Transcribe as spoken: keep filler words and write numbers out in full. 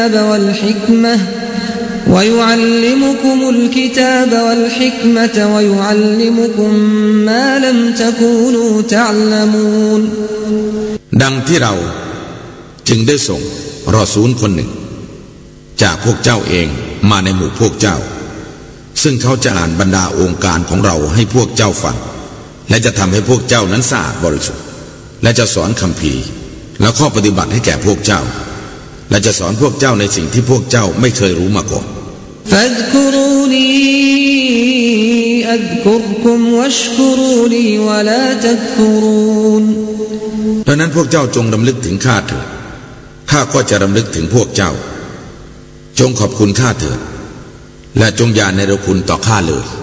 والحكمة ويعلمكم الكتاب والحكمة ويعلمكم ما لم تكونوا تعلمون ดังที่เราจึงได้ส่งรอซูลคนหนึ่งจากพวกเจ้าเองมาในหมู่พวกเจ้าซึ่งเขาจะอ่านบรรดาองค์การของเราให้พวกเจ้าฟังและจะทำให้พวกเจ้านั้นสะอาดบริสุทธิ์และจะสอนคัมภีร์และข้อปฏิบัติให้แก่พวกเจ้าและจะสอนพวกเจ้าในสิ่งที่พวกเจ้าไม่เคยรู้มาก่อน فاذكروني أذكركم واشكروا لي ولا تكفرون ดังนั้นพวกเจ้าจงรำลึกถึงข้าเถิดข้าก็จะรำลึกถึงพวกเจ้าจงขอบคุณข้าเถิดและจงอย่าเนรคุณต่อข้าเลย